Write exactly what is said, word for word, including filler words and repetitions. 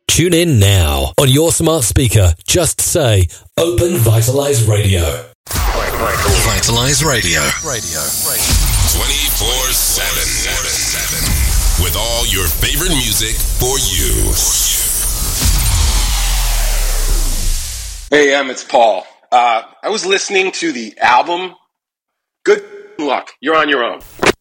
Tune in now. On your smart speaker, just say Open Vitalize Radio. Vitalize Radio. Radio. twenty-four seven. With all your favorite music for you. Hey, Em, it's Paul. Uh, I was listening to the album. Good luck. You're on your own.